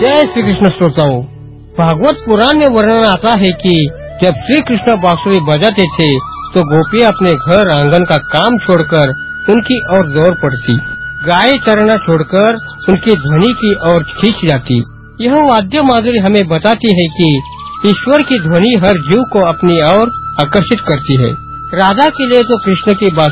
जय श्री कृष्ण श्रोताओं, भागवत पुराण में वर्णन आता है कि जब श्री कृष्ण बांसुरी बजाते थे तो गोपियाँ अपने घर आंगन का काम छोड़कर उनकी ओर दौड़ पड़ती, गाय चरना छोड़कर उनकी ध्वनि की ओर खींच जाती। यह वाद्य माधुरी हमें बताती है कि ईश्वर की ध्वनि हर जीव को अपनी ओर आकर्षित करती है। राधा के लिए तो कृष्ण की